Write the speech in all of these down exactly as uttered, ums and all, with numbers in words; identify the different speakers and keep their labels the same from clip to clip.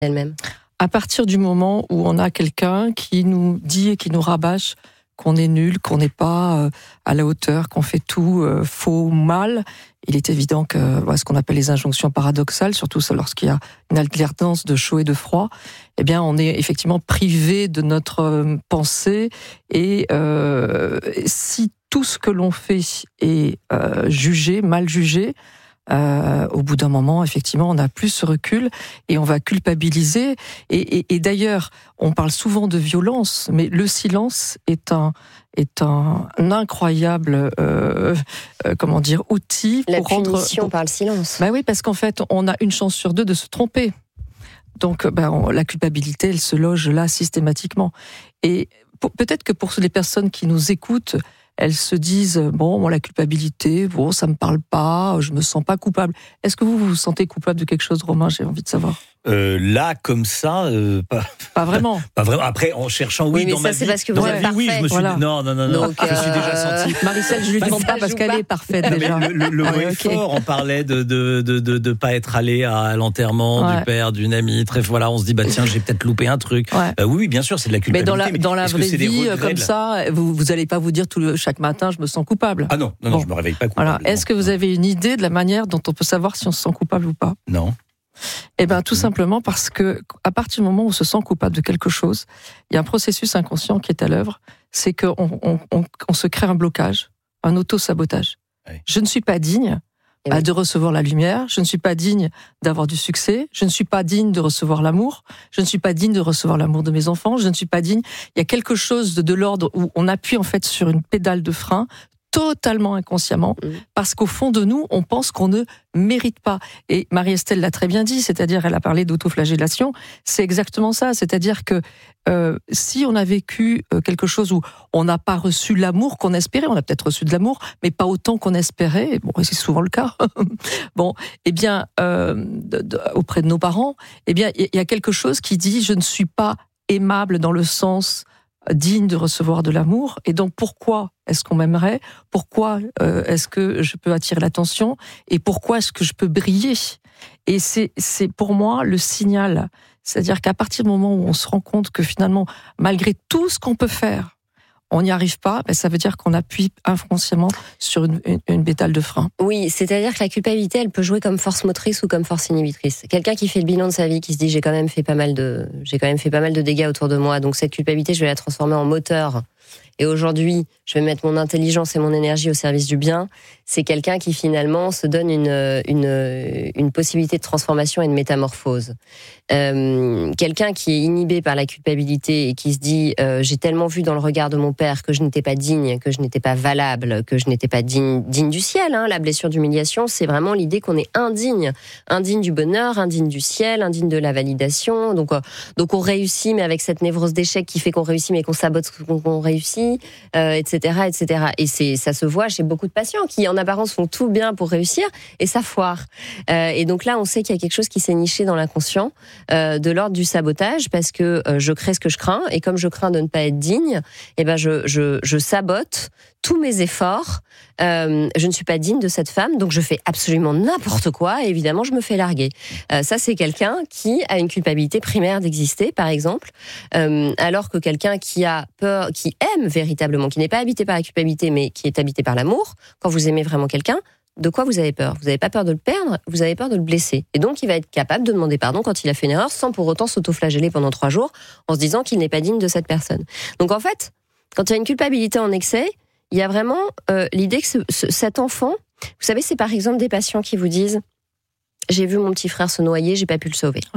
Speaker 1: elle-même?
Speaker 2: À partir du moment où on a quelqu'un qui nous dit et qui nous rabâche qu'on est nul, qu'on n'est pas à la hauteur, qu'on fait tout euh, faux ou mal, il est évident que voilà, ce qu'on appelle les injonctions paradoxales, surtout lorsqu'il y a une alternance de chaud et de froid, eh bien, on est effectivement privé de notre euh, pensée. Et euh, si tout ce que l'on fait est euh, jugé, mal jugé, Euh, au bout d'un moment, effectivement, on n'a plus ce recul et on va culpabiliser. Et, et, et d'ailleurs, on parle souvent de violence, mais le silence est un est un, un incroyable euh, euh, comment dire outil
Speaker 1: La
Speaker 2: pour rendre.
Speaker 1: punition par le silence.
Speaker 2: Bah oui, parce qu'en fait, on a une chance sur deux de se tromper. Donc, bah, on, la culpabilité, elle se loge là systématiquement. Et pour, peut-être que pour les personnes qui nous écoutent, elles se disent bon, moi, la culpabilité, bon, ça me parle pas, je me sens pas coupable. Est-ce que vous vous sentez coupable de quelque chose, Romain? J'ai envie de savoir.
Speaker 3: Euh, là, comme ça, euh, pas,
Speaker 2: pas vraiment.
Speaker 3: Pas vraiment. Après, en cherchant, oui,
Speaker 1: oui mais
Speaker 3: dans
Speaker 1: ça,
Speaker 3: ma
Speaker 1: c'est
Speaker 3: vie,
Speaker 1: parce que vous êtes
Speaker 3: vie,
Speaker 1: parfaite.
Speaker 3: oui, je me suis
Speaker 2: voilà.
Speaker 3: dit, non, non, non, non,
Speaker 1: Donc,
Speaker 3: je me suis
Speaker 1: euh...
Speaker 3: déjà senti.
Speaker 2: Maricel, je lui demande pas parce qu'elle
Speaker 1: pas.
Speaker 2: est parfaite déjà.
Speaker 3: Le, le, le
Speaker 2: ouais,
Speaker 3: mot
Speaker 2: okay.
Speaker 3: fort, on parlait de de de de, de pas être allé à l'enterrement ouais. du père d'une amie. Très voilà, on se dit bah tiens, j'ai peut-être loupé un truc.
Speaker 2: Ouais.
Speaker 3: Euh, oui, oui, bien sûr, c'est de la culpabilité.
Speaker 2: Mais dans la
Speaker 3: mais
Speaker 2: dans la vraie vie, comme
Speaker 3: de...
Speaker 2: ça, vous vous allez pas vous dire tout le, chaque matin, je me sens coupable.
Speaker 3: Ah non, non, non, bon. Je me réveille pas coupable.
Speaker 2: Voilà. Est-ce que vous avez une idée de la manière dont on peut savoir si on se sent coupable ou pas?
Speaker 3: Non.
Speaker 2: Eh bien, tout simplement parce que, à partir du moment où on se sent coupable de quelque chose, il y a un processus inconscient qui est à l'œuvre, c'est qu'on on, on, on se crée un blocage, un auto-sabotage. Oui. Je ne suis pas digne oui. euh, de recevoir la lumière, je ne suis pas digne d'avoir du succès, je ne suis pas digne de recevoir l'amour, je ne suis pas digne de recevoir l'amour de mes enfants, je ne suis pas digne. Il y a quelque chose de, de l'ordre où on appuie en fait sur une pédale de frein, totalement inconsciemment, mmh. parce qu'au fond de nous, on pense qu'on ne mérite pas. Et Marie-Estelle l'a très bien dit, c'est-à-dire, elle a parlé d'autoflagellation, c'est exactement ça, c'est-à-dire que euh, si on a vécu euh, quelque chose où on n'a pas reçu l'amour qu'on espérait, on a peut-être reçu de l'amour, mais pas autant qu'on espérait, bon, c'est souvent le cas, bon, eh bien, euh, de, de, auprès de nos parents, eh bien, il y a quelque chose qui dit, je ne suis pas aimable dans le sens digne de recevoir de l'amour, et donc pourquoi est-ce qu'on m'aimerait? Pourquoi euh, est-ce que je peux attirer l'attention? Et pourquoi est-ce que je peux briller? Et c'est, c'est pour moi le signal, c'est-à-dire qu'à partir du moment où on se rend compte que finalement, malgré tout ce qu'on peut faire, on n'y arrive pas, ben ça veut dire qu'on appuie inconsciemment sur une, une, une pédale de frein.
Speaker 1: Oui, c'est-à-dire que la culpabilité, elle peut jouer comme force motrice ou comme force inhibitrice. Quelqu'un qui fait le bilan de sa vie, qui se dit j'ai quand même fait pas mal de, j'ai quand même fait pas mal de dégâts autour de moi, donc cette culpabilité, je vais la transformer en moteur. Et aujourd'hui, je vais mettre mon intelligence et mon énergie au service du bien. C'est quelqu'un qui finalement se donne une une une possibilité de transformation et de métamorphose. Euh, quelqu'un qui est inhibé par la culpabilité et qui se dit euh, j'ai tellement vu dans le regard de mon père que je n'étais pas digne, que je n'étais pas valable, que je n'étais pas digne digne du ciel. Hein. La blessure d'humiliation, c'est vraiment l'idée qu'on est indigne, indigne du bonheur, indigne du ciel, indigne de la validation. Donc euh, donc on réussit, mais avec cette névrose d'échec qui fait qu'on réussit, mais qu'on sabote ce qu'on, qu'on réussit, euh, et cetera, et cetera. Et c'est ça se voit chez beaucoup de patients qui en apparence font tout bien pour réussir et ça foire. Euh, et donc là, on sait qu'il y a quelque chose qui s'est niché dans l'inconscient. Euh, de l'ordre du sabotage, parce que euh, je crée ce que je crains, et comme je crains de ne pas être digne, eh ben je, je, je sabote tous mes efforts. Euh, je ne suis pas digne de cette femme, donc je fais absolument n'importe quoi, et évidemment, je me fais larguer. Euh, ça, c'est quelqu'un qui a une culpabilité primaire d'exister, par exemple, euh, alors que quelqu'un qui a peur, qui aime véritablement, qui n'est pas habité par la culpabilité, mais qui est habité par l'amour, quand vous aimez vraiment quelqu'un, de quoi vous avez peur? Vous n'avez pas peur de le perdre, vous avez peur de le blesser. Et donc, il va être capable de demander pardon quand il a fait une erreur, sans pour autant s'autoflageller pendant trois jours, en se disant qu'il n'est pas digne de cette personne. Donc, en fait, quand il y a une culpabilité en excès, il y a vraiment euh, l'idée que ce, ce, cet enfant... Vous savez, c'est par exemple des patients qui vous disent « J'ai vu mon petit frère se noyer, j'ai pas pu le sauver.
Speaker 2: Ouais. »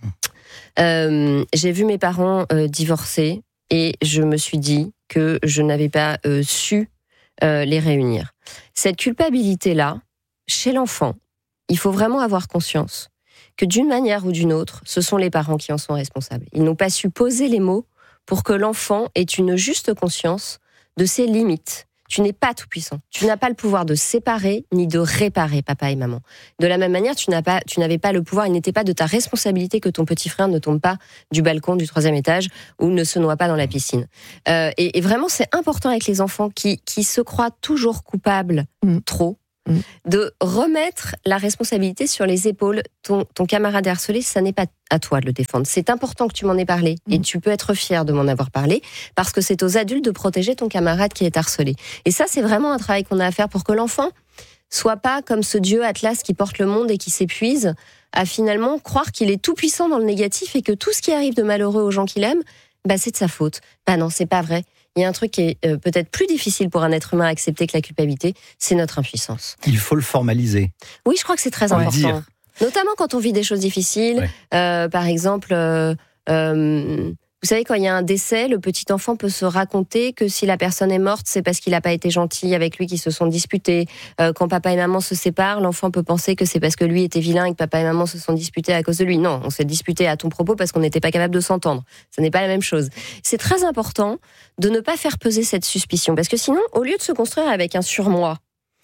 Speaker 1: euh, « J'ai vu mes parents euh, divorcer et je me suis dit que je n'avais pas euh, su euh, les réunir. » Cette culpabilité-là, chez l'enfant, il faut vraiment avoir conscience que d'une manière ou d'une autre, ce sont les parents qui en sont responsables. Ils n'ont pas su poser les mots pour que l'enfant ait une juste conscience de ses limites. Tu n'es pas tout puissant. Tu n'as pas le pouvoir de séparer ni de réparer papa et maman. De la même manière, tu n'as pas, tu n'avais pas le pouvoir, il n'était pas de ta responsabilité que ton petit frère ne tombe pas du balcon du troisième étage ou ne se noie pas dans la piscine. Euh, et, et vraiment, c'est important avec les enfants qui, qui se croient toujours coupables, mmh. trop. mmh. de remettre la responsabilité sur les épaules. Ton, ton camarade est harcelé, ça n'est pas à toi de le défendre. C'est important que tu m'en aies parlé mmh. et tu peux être fier de m'en avoir parlé parce que c'est aux adultes de protéger ton camarade qui est harcelé. Et ça, c'est vraiment un travail qu'on a à faire pour que l'enfant soit pas comme ce dieu Atlas qui porte le monde et qui s'épuise à finalement croire qu'il est tout puissant dans le négatif et que tout ce qui arrive de malheureux aux gens qu'il aime, bah, c'est de sa faute. Bah non, c'est pas vrai. Il y a un truc qui est euh, peut-être plus difficile pour un être humain à accepter que la culpabilité, c'est notre impuissance.
Speaker 4: Il faut le formaliser.
Speaker 1: Oui, je crois que c'est très
Speaker 4: ouais.
Speaker 1: important.
Speaker 4: Dire.
Speaker 1: Notamment quand on vit des choses difficiles. Ouais. Euh, par exemple, euh, euh, vous savez, quand il y a un décès, le petit enfant peut se raconter que si la personne est morte, c'est parce qu'il n'a pas été gentil avec lui qu'ils se sont disputés. Euh, quand papa et maman se séparent, l'enfant peut penser que c'est parce que lui était vilain et que papa et maman se sont disputés à cause de lui. Non, on s'est disputé à ton propos parce qu'on n'était pas capable de s'entendre. Ce n'est pas la même chose. C'est très important de ne pas faire peser cette suspicion. Parce que sinon, au lieu de se construire avec un surmoi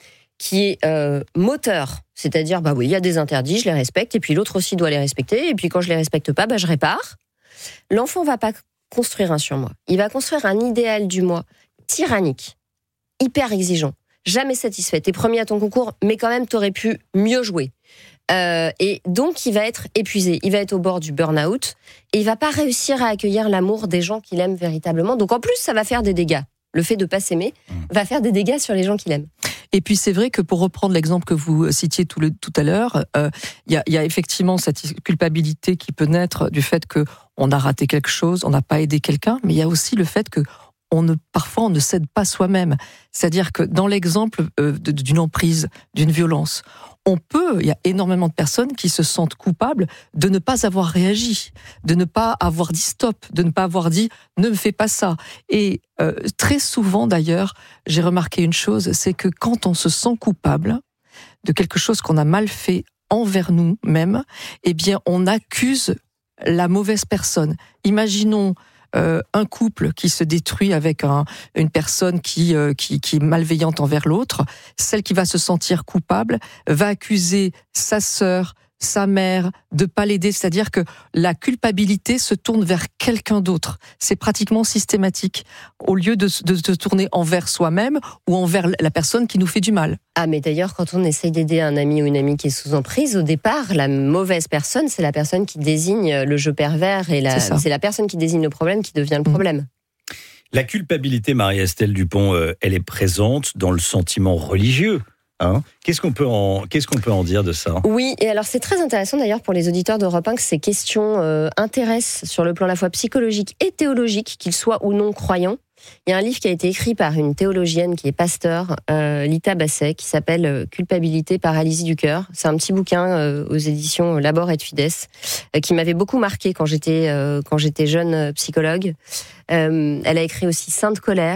Speaker 1: qui est euh, moteur, c'est-à-dire, bah oui, il y a des interdits, je les respecte, et puis l'autre aussi doit les respecter, et puis quand je les respecte pas, bah je répare. L'enfant va pas construire un surmoi. Il va construire un idéal du moi tyrannique, hyper exigeant, jamais satisfait. T'es premier à ton concours, mais quand même t'aurais pu mieux jouer. Euh, et donc il va être épuisé, il va être au bord du burn-out, et il va pas réussir à accueillir l'amour des gens qu'il aime véritablement. Donc en plus, ça va faire des dégâts. Le fait de pas s'aimer va faire des dégâts sur les gens qu'il aime.
Speaker 2: Et puis c'est vrai que pour reprendre l'exemple que vous citiez tout, le, tout à l'heure, il euh, y, a, y a effectivement cette culpabilité qui peut naître du fait que on a raté quelque chose, on n'a pas aidé quelqu'un, mais il y a aussi le fait que on ne, parfois on ne s'aide pas soi-même. C'est-à-dire que dans l'exemple euh, d'une emprise, d'une violence, on peut, il y a énormément de personnes qui se sentent coupables de ne pas avoir réagi, de ne pas avoir dit stop, de ne pas avoir dit ne me fais pas ça. Et euh, très souvent d'ailleurs, j'ai remarqué une chose, c'est que quand on se sent coupable de quelque chose qu'on a mal fait envers nous-mêmes, eh bien on accuse la mauvaise personne. Imaginons Euh, un couple qui se détruit avec un, une personne qui, euh, qui, qui est malveillante envers l'autre, celle qui va se sentir coupable va accuser sa sœur, sa mère de pas l'aider, c'est-à-dire que la culpabilité se tourne vers quelqu'un d'autre. C'est pratiquement systématique, au lieu de, de se tourner envers soi-même ou envers la personne qui nous fait du mal.
Speaker 1: Ah, mais d'ailleurs, quand on essaye d'aider un ami ou une amie qui est sous emprise, au départ, la mauvaise personne, c'est la personne qui désigne le jeu pervers et la, c'est, c'est la personne qui désigne le problème qui devient le problème.
Speaker 4: Mmh. La culpabilité, Marie-Estelle Dupont, euh, elle est présente dans le sentiment religieux. Hein, qu'est-ce qu'on peut en, qu'est-ce qu'on peut en dire de ça ?
Speaker 1: Oui, et alors c'est très intéressant d'ailleurs pour les auditeurs d'Europe un que ces questions euh, intéressent sur le plan à la fois psychologique et théologique, qu'ils soient ou non croyants. Il y a un livre qui a été écrit par une théologienne qui est pasteur, euh, Lita Basset, qui s'appelle euh, Culpabilité, paralysie du cœur. C'est un petit bouquin euh, aux éditions Labor et Fides euh, qui m'avait beaucoup marqué quand j'étais euh, quand j'étais jeune euh, psychologue. Euh, elle a écrit aussi Sainte colère.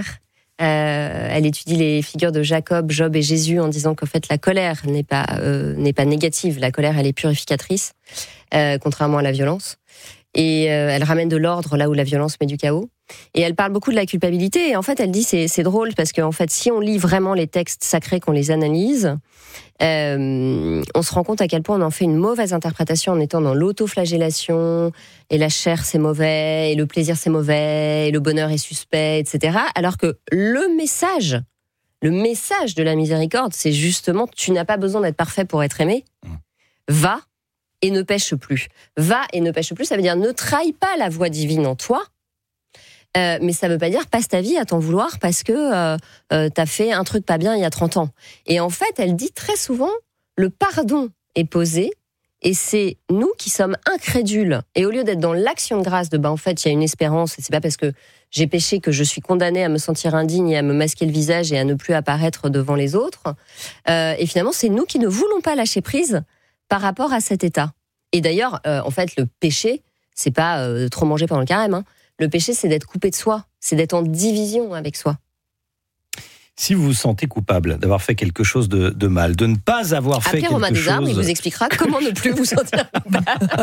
Speaker 1: Euh, elle étudie les figures de Jacob, Job et Jésus en disant qu'en fait la colère n'est pas euh, n'est pas négative. La colère, elle est purificatrice, euh, contrairement à la violence. Et euh, elle ramène de l'ordre là où la violence met du chaos. Et elle parle beaucoup de la culpabilité. Et en fait, elle dit c'est c'est drôle parce que en fait, si on lit vraiment les textes sacrés, qu'on les analyse, euh, on se rend compte à quel point on en fait une mauvaise interprétation en étant dans l'autoflagellation. Et la chair c'est mauvais, et le plaisir c'est mauvais, et le bonheur est suspect, et cetera. Alors que le message, le message de la miséricorde, c'est justement tu n'as pas besoin d'être parfait pour être aimé. Va et ne pêche plus. Va et ne pêche plus, ça veut dire ne trahis pas la voix divine en toi. Euh, mais ça veut pas dire passe ta vie à t'en vouloir parce que euh, euh, t'as fait un truc pas bien il y a trente ans. Et en fait, elle dit très souvent, le pardon est posé et c'est nous qui sommes incrédules. Et au lieu d'être dans l'action de grâce de, bah en fait, il y a une espérance et c'est pas parce que j'ai péché que je suis condamnée à me sentir indigne et à me masquer le visage et à ne plus apparaître devant les autres. Euh, et finalement, c'est nous qui ne voulons pas lâcher prise par rapport à cet état. Et d'ailleurs, euh, en fait, le péché, c'est pas euh, trop manger pendant le carême, hein. Le péché, c'est d'être coupé de soi, c'est d'être en division avec soi.
Speaker 4: Si vous vous sentez coupable d'avoir fait quelque chose de, de mal, de ne pas avoir fait
Speaker 1: Appelez
Speaker 4: quelque
Speaker 1: Romain
Speaker 4: chose...
Speaker 1: Desarmes, il vous expliquera comment ne plus vous sentir coupable.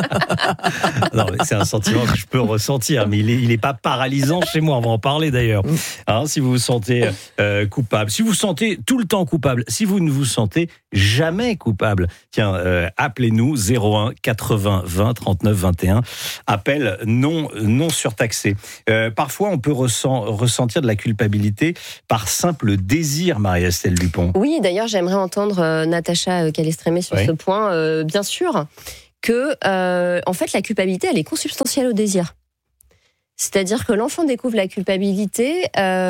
Speaker 4: Non, mais c'est un sentiment que je peux ressentir, mais il est, il est pas paralysant chez moi. On va en parler d'ailleurs. Hein, si vous vous sentez euh, coupable, si vous vous sentez tout le temps coupable, si vous ne vous sentez jamais coupable, tiens, euh, appelez-nous zéro un quatre-vingts vingt trente-neuf vingt et un. Appel non non surtaxé. Euh, parfois, on peut ressent, ressentir de la culpabilité par simple désir, Marie-Estelle Dupont.
Speaker 1: Oui, d'ailleurs, j'aimerais entendre euh, Natacha Calestrémé sur oui. ce point. Euh, bien sûr que, euh, en fait, la culpabilité, elle est consubstantielle au désir. C'est-à-dire que l'enfant découvre la culpabilité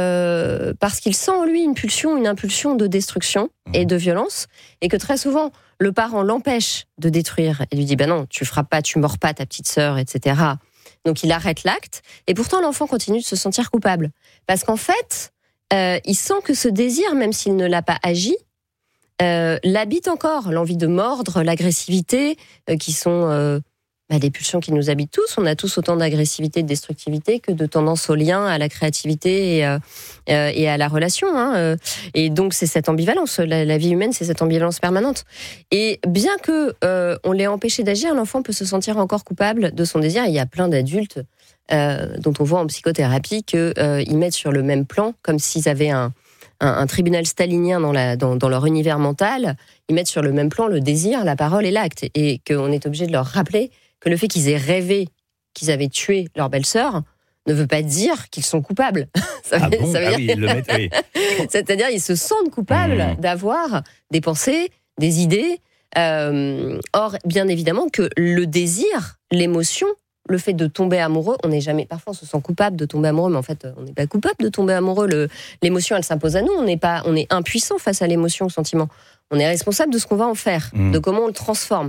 Speaker 1: euh, parce qu'il sent en lui une pulsion, une impulsion de destruction mmh. et de violence, et que très souvent, le parent l'empêche de détruire et lui dit ben non, tu frappes pas, tu mords pas ta petite sœur, et cetera. Donc il arrête l'acte, et pourtant l'enfant continue de se sentir coupable. Parce qu'en fait, euh, il sent que ce désir, même s'il ne l'a pas agi, euh, l'habite encore. L'envie de mordre, l'agressivité, euh, qui sont... Euh, Bah, des pulsions qui nous habitent tous. On a tous autant d'agressivité, de destructivité que de tendance au lien, à la créativité et, euh, et à la relation. Hein. Et donc, c'est cette ambivalence. La, la vie humaine, c'est cette ambivalence permanente. Et bien que euh, on l'ait empêché d'agir, l'enfant peut se sentir encore coupable de son désir. Il y a plein d'adultes euh, dont on voit en psychothérapie qu'ils euh, mettent sur le même plan, comme s'ils avaient un, un, un tribunal stalinien dans, la, dans, dans leur univers mental. Ils mettent sur le même plan le désir, la parole et l'acte. Et qu'on est obligé de leur rappeler que le fait qu'ils aient rêvé qu'ils avaient tué leur belle-sœur ne veut pas dire qu'ils sont coupables. Ça veut,
Speaker 4: ah bon
Speaker 1: ça veut
Speaker 4: ah
Speaker 1: dire...
Speaker 4: oui, ils le mettent, oui.
Speaker 1: C'est-à-dire ils se sentent coupables mmh. d'avoir des pensées, des idées. Euh, or, bien évidemment que le désir, l'émotion, le fait de tomber amoureux, on n'est jamais... Parfois, on se sent coupable de tomber amoureux, mais en fait, on n'est pas coupable de tomber amoureux. Le, l'émotion, elle s'impose à nous. On n'est pas, on est impuissant face à l'émotion, au sentiment. On est responsable de ce qu'on va en faire, mmh. de comment on le transforme.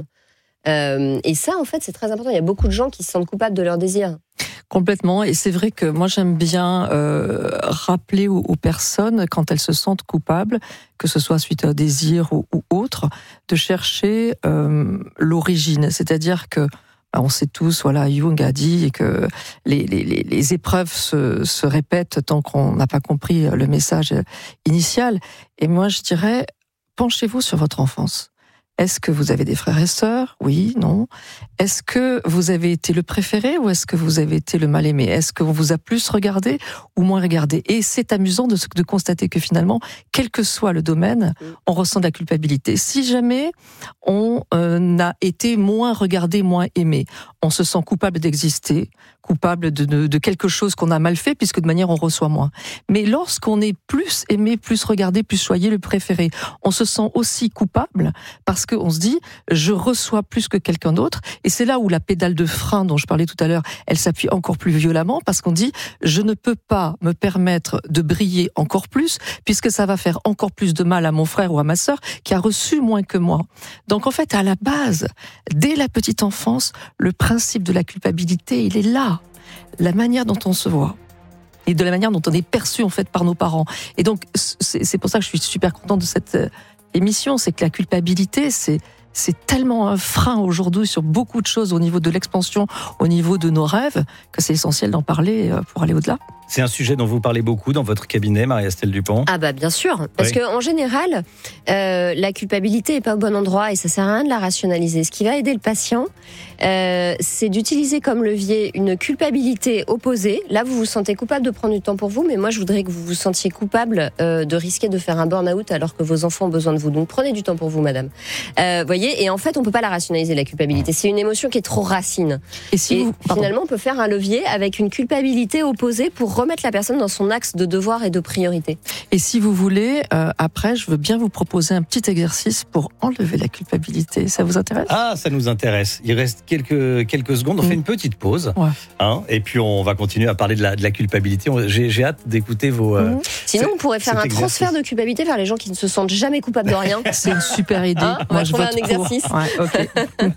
Speaker 1: Euh, et ça, en fait, c'est très important. Il y a beaucoup de gens qui se sentent coupables de leur désir.
Speaker 2: Complètement. Et c'est vrai que moi, j'aime bien euh, rappeler aux, aux personnes, quand elles se sentent coupables, que ce soit suite à un désir ou, ou autre, de chercher euh, l'origine. C'est-à-dire que bah, on sait tous, voilà, Jung a dit que les, les, les épreuves se, se répètent tant qu'on n'a pas compris le message initial. Et moi, je dirais, penchez-vous sur votre enfance. Est-ce que vous avez des frères et sœurs ? Oui, non. Est-ce que vous avez été le préféré ou est-ce que vous avez été le mal-aimé ? Est-ce qu'on vous a plus regardé ou moins regardé ? Et c'est amusant de, de constater que finalement, quel que soit le domaine, on ressent de la culpabilité. Si jamais on euh, a été moins regardé, moins aimé, on se sent coupable d'exister, coupable de, de, de quelque chose qu'on a mal fait, puisque de manière on reçoit moins. Mais lorsqu'on est plus aimé, plus regardé, plus choyé, le préféré, on se sent aussi coupable parce qu'on se dit, je reçois plus que quelqu'un d'autre. Et c'est là où la pédale de frein dont je parlais tout à l'heure, elle s'appuie encore plus violemment parce qu'on dit, je ne peux pas me permettre de briller encore plus puisque ça va faire encore plus de mal à mon frère ou à ma sœur qui a reçu moins que moi. Donc en fait, à la base, dès la petite enfance, le principe de la culpabilité, il est là. La manière dont on se voit et de la manière dont on est perçu en fait par nos parents. Et donc c'est, c'est pour ça que je suis super contente de cette émission, c'est que la culpabilité, c'est c'est tellement un frein aujourd'hui sur beaucoup de choses au niveau de l'expansion, au niveau de nos rêves, que c'est essentiel d'en parler pour aller au-delà.
Speaker 4: C'est un sujet dont vous parlez beaucoup dans votre cabinet, Marie-Estelle Dupont.
Speaker 1: Ah bah bien sûr, parce oui. qu'en général, euh, la culpabilité est pas au bon endroit et ça sert à rien de la rationaliser. Ce qui va aider le patient, euh, c'est d'utiliser comme levier une culpabilité opposée. Là, vous vous sentez coupable de prendre du temps pour vous, mais moi, je voudrais que vous vous sentiez coupable euh, de risquer de faire un burn-out alors que vos enfants ont besoin de vous. Donc prenez du temps pour vous, madame. Euh, voyez, et en fait, on peut pas la rationaliser, la culpabilité. C'est une émotion qui est trop racine. Et, si et vous... finalement, on peut faire un levier avec une culpabilité opposée pour remettre la personne dans son axe de devoir et de priorité.
Speaker 2: Et si vous voulez, euh, après, je veux bien vous proposer un petit exercice pour enlever la culpabilité. Ça vous intéresse ?
Speaker 4: Ah, ça nous intéresse. Il reste quelques, quelques secondes. On mmh. fait une petite pause. Ouais. Hein, et puis, on va continuer à parler de la, de la culpabilité. J'ai, j'ai hâte d'écouter vos... Euh,
Speaker 1: mmh. Sinon, on pourrait faire un exercice. transfert de culpabilité vers les gens qui ne se sentent jamais coupables de rien.
Speaker 2: C'est une super idée.
Speaker 1: Hein, on
Speaker 2: Moi,
Speaker 1: va
Speaker 2: je
Speaker 1: trouver
Speaker 2: vote
Speaker 1: un exercice.
Speaker 2: Ouais, okay.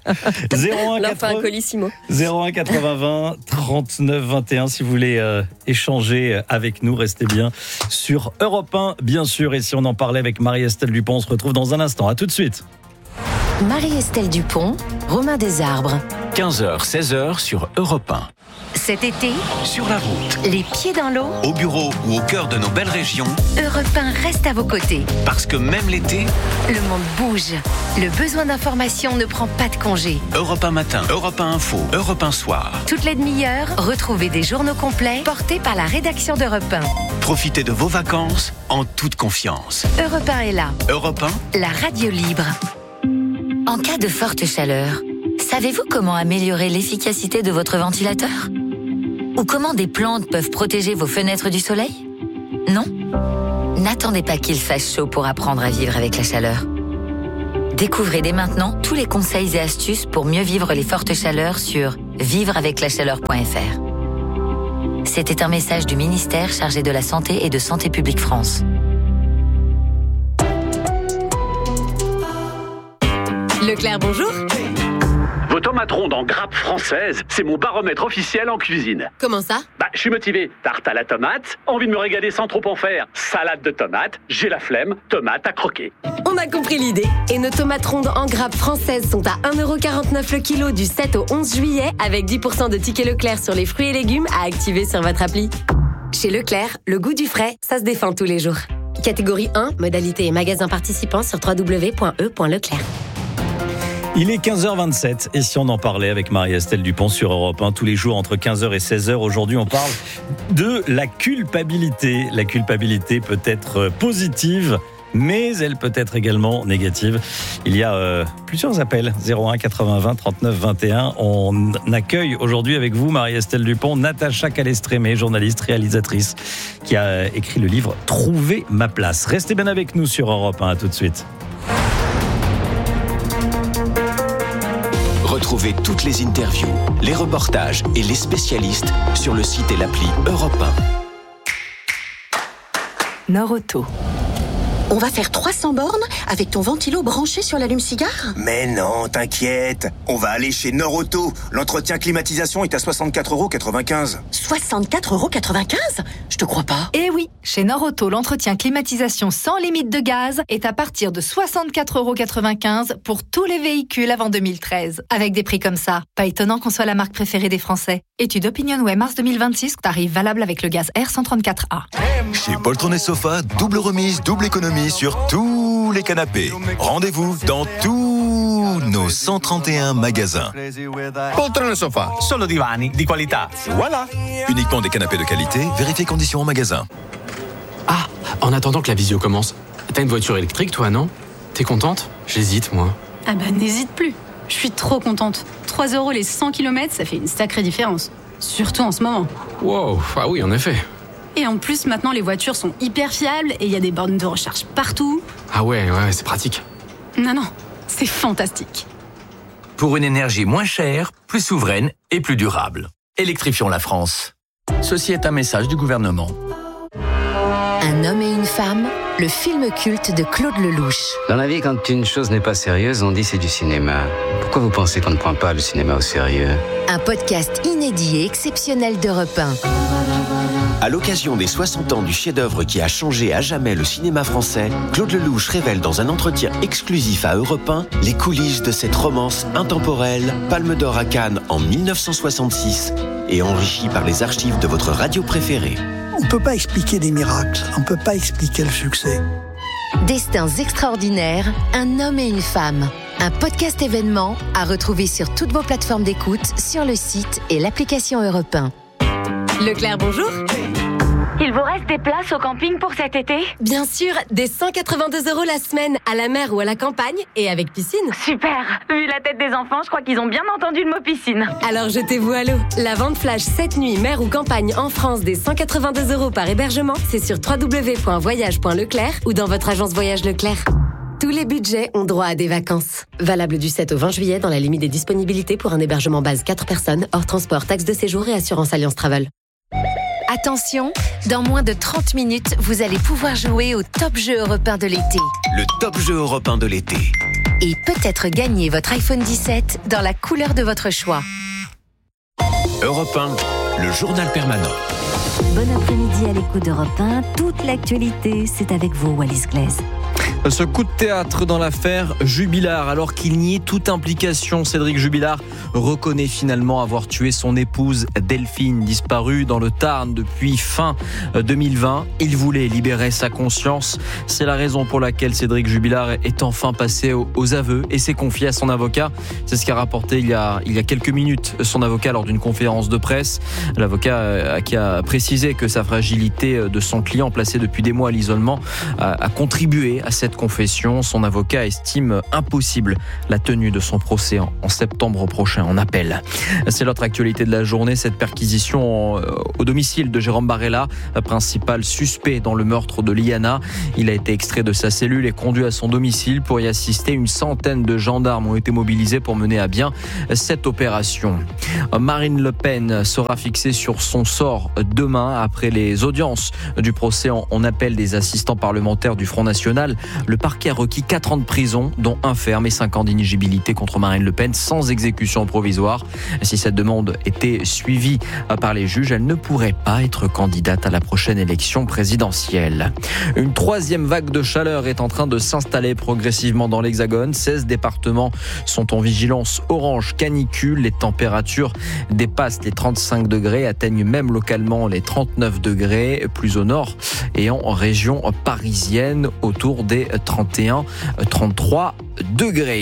Speaker 4: zéro un
Speaker 1: quatre-vingts un colissimo.
Speaker 4: zéro un quatre-vingts vingt trente-neuf vingt et un si vous voulez euh, échanger avec nous, restez bien sur Europe un, bien sûr. Et si on en parlait avec Marie-Estelle Dupont, on se retrouve dans un instant. À tout de suite.
Speaker 5: Marie-Estelle Dupont, Romain Desarbres.
Speaker 6: quinze heures, seize heures sur Europe un.
Speaker 5: Cet été,
Speaker 6: sur la route,
Speaker 5: les pieds dans l'eau,
Speaker 6: au bureau ou au cœur de nos belles régions,
Speaker 5: Europe un reste à vos côtés.
Speaker 6: Parce que même l'été,
Speaker 5: le monde bouge. Le besoin d'information ne prend pas de congé.
Speaker 6: Europe un matin, Europe un info, Europe un soir.
Speaker 5: Toutes les demi-heures, retrouvez des journaux complets portés par la rédaction d'Europe un.
Speaker 6: Profitez de vos vacances en toute confiance.
Speaker 5: Europe un est là.
Speaker 6: Europe un,
Speaker 5: la radio libre. En cas de forte chaleur, savez-vous comment améliorer l'efficacité de votre ventilateur ? Ou comment des plantes peuvent protéger vos fenêtres du soleil ? Non ? N'attendez pas qu'il fasse chaud pour apprendre à vivre avec la chaleur. Découvrez dès maintenant tous les conseils et astuces pour mieux vivre les fortes chaleurs sur vivre avec la chaleur point f r. C'était un message du ministère chargé de la Santé et de Santé publique France.
Speaker 7: Leclerc, bonjour.
Speaker 8: Vos tomates rondes en grappe française, c'est mon baromètre officiel en cuisine.
Speaker 7: Comment ça?
Speaker 8: Bah, je suis motivé. Tarte à la tomate, envie de me régaler sans trop en faire. Salade de tomates, j'ai la flemme, tomate à croquer.
Speaker 7: On a compris l'idée. Et nos tomates rondes en grappe françaises sont à un euro quarante-neuf le kilo du sept au onze juillet, avec dix pour cent de tickets Leclerc sur les fruits et légumes à activer sur votre appli. Chez Leclerc, le goût du frais, ça se défend tous les jours. Catégorie un, modalité et magasin participant sur w w w point e point leclerc.
Speaker 4: Il est quinze heures vingt-sept et si on en parlait avec Marie-Estelle Dupont sur Europe un tous les jours entre quinze heures et seize heures, aujourd'hui on parle de la culpabilité. La culpabilité peut être positive, mais elle peut être également négative. Il y a euh, plusieurs appels, zéro un quatre-vingts vingt trente-neuf vingt et un. On accueille aujourd'hui avec vous, Marie-Estelle Dupont, Natacha Calestrémé, journaliste, réalisatrice, qui a écrit le livre « Trouver ma place ». Restez bien avec nous sur Europe un, à tout de suite.
Speaker 6: Retrouvez toutes les interviews, les reportages et les spécialistes sur le site et l'appli Europe un.
Speaker 9: Norauto. On va faire trois cents bornes avec ton ventilo branché sur l'allume-cigare ?
Speaker 10: Mais non, t'inquiète. On va aller chez Norauto. L'entretien climatisation est à soixante-quatre euros quatre-vingt-quinze.
Speaker 9: soixante-quatre euros quatre-vingt-quinze ? Je te crois pas.
Speaker 11: Eh oui, chez Norauto, l'entretien climatisation sans limite de gaz est à partir de soixante-quatre euros quatre-vingt-quinze pour tous les véhicules avant deux mille treize. Avec des prix comme ça, pas étonnant qu'on soit la marque préférée des Français. Étude OpinionWay mars deux mille vingt-six, tarif valable avec le gaz R cent trente-quatre A.
Speaker 12: Chez Poltron et Sofa, double remise, double économie sur tous les canapés. Rendez-vous dans tous nos cent trente et un magasins.
Speaker 13: Poltron et Sofa, solo divani di qualità. Voilà.
Speaker 12: Uniquement des canapés de qualité, vérifiez conditions en magasin.
Speaker 14: Ah, en attendant que la visio commence, t'as une voiture électrique toi, non? T'es contente? J'hésite, moi.
Speaker 15: Ah bah n'hésite plus. Je suis trop contente. trois euros les cent kilomètres, ça fait une sacrée différence. Surtout en ce moment.
Speaker 14: Wow, ah oui, en effet.
Speaker 15: Et en plus, maintenant, les voitures sont hyper fiables et il y a des bornes de recharge partout.
Speaker 14: Ah ouais, ouais, c'est pratique.
Speaker 15: Non, non, c'est fantastique.
Speaker 16: Pour une énergie moins chère, plus souveraine et plus durable. Électrifions la France. Ceci est un message du gouvernement.
Speaker 5: Un homme et une femme, le film culte de Claude Lelouch.
Speaker 17: Dans la vie, quand une chose n'est pas sérieuse, on dit c'est du cinéma. Pourquoi vous pensez qu'on ne prend pas le cinéma au sérieux ?
Speaker 5: Un podcast inédit et exceptionnel d'Europe un.
Speaker 6: À l'occasion des soixante ans du chef-d'œuvre qui a changé à jamais le cinéma français, Claude Lelouch révèle dans un entretien exclusif à Europe un les coulisses de cette romance intemporelle, Palme d'Or à Cannes en dix-neuf cent soixante-six et enrichie par les archives de votre radio préférée.
Speaker 18: On ne peut pas expliquer des miracles, on ne peut pas expliquer le succès.
Speaker 5: Destins extraordinaires, un homme et une femme. Un podcast événement à retrouver sur toutes vos plateformes d'écoute, sur le site et l'application Europe un.
Speaker 7: Leclerc, bonjour.
Speaker 19: Il vous reste des places au camping pour cet été ?
Speaker 7: Bien sûr, des cent quatre-vingt-deux euros la semaine, à la mer ou à la campagne, et avec piscine.
Speaker 19: Super. Vu la tête des enfants, je crois qu'ils ont bien entendu le mot piscine.
Speaker 7: Alors jetez-vous à l'eau. La vente flash cette nuit, mer ou campagne en France, des cent quatre-vingt-deux euros par hébergement, c'est sur w w w point voyage point leclerc ou dans votre agence Voyage Leclerc. Tous les budgets ont droit à des vacances. Valable du sept au vingt juillet dans la limite des disponibilités pour un hébergement base quatre personnes, hors transport, taxe de séjour et assurance Alliance Travel.
Speaker 5: Attention, dans moins de trente minutes, vous allez pouvoir jouer au top jeu européen de l'été.
Speaker 6: Le top jeu européen de l'été.
Speaker 5: Et peut-être gagner votre iPhone dix-sept dans la couleur de votre choix.
Speaker 6: Europe un, le journal permanent.
Speaker 20: Bon après-midi à l'écoute d'Europe un. Toute l'actualité, c'est avec vous, Wallis Glaise.
Speaker 21: Ce coup de théâtre dans l'affaire Jubilard, alors qu'il niait toute implication, Cédric Jubilard reconnaît finalement avoir tué son épouse Delphine, disparue dans le Tarn depuis fin deux mille vingt. Il voulait libérer sa conscience. C'est la raison pour laquelle Cédric Jubilard est enfin passé aux aveux et s'est confié à son avocat. C'est ce qu'a rapporté il y a, il y a quelques minutes son avocat lors d'une conférence de presse. L'avocat qui a précisé que sa fragilité de son client placé depuis des mois à l'isolement a, a contribué à cette confession. Son avocat estime impossible la tenue de son procès en, en septembre prochain en appel. C'est l'autre actualité de la journée, cette perquisition au domicile de Jérôme Barella, principal suspect dans le meurtre de Liana. Il a été extrait de sa cellule et conduit à son domicile pour y assister. Une centaine de gendarmes ont été mobilisés pour mener à bien cette opération. Marine Le Pen sera fixée sur son sort demain après les audiences du procès en appel des assistants parlementaires du Front National. Le parquet a requis quatre ans de prison, dont un ferme et cinq ans d'inéligibilité contre Marine Le Pen sans exécution provisoire. Si cette demande était suivie par les juges, elle ne pourrait pas être candidate à la prochaine élection présidentielle. Une troisième vague de chaleur est en train de s'installer progressivement dans l'Hexagone. seize départements sont en vigilance orange canicule. Les températures dépassent les trente-cinq degrés, atteignent même localement les trente-neuf degrés, plus au nord et en région parisienne autour des trente et un trente-trois degrés.